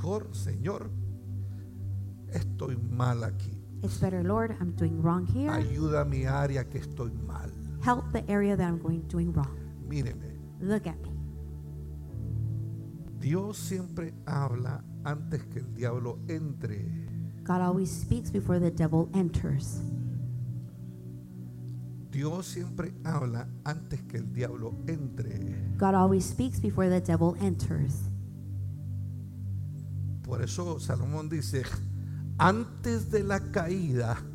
mejor, Señor, estoy mal aquí. It's better, Lord, I'm doing wrong here. Ayuda a mi área que estoy mal. Help the area that I'm doing wrong. Míreme, Look at me. Dios siempre habla antes que el diablo entre. God always speaks before the devil enters. Dios siempre habla antes que el diablo entre. God always speaks before the devil enters. Por eso Salomón dice, antes de la caída